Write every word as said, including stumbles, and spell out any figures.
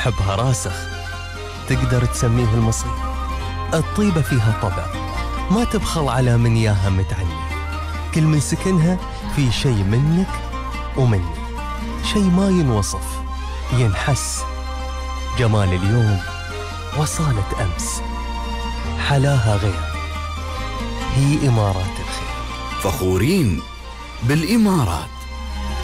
حبها راسخ، تقدر تسميه المصير. الطيبة فيها طبع ما تبخل على من ياها متعني، كل من سكنها في شي منك ومني، شي ما ينوصف ينحس. جمال اليوم وصالة أمس، حلاها غير، هي إمارات الخير. فخورين بالإمارات.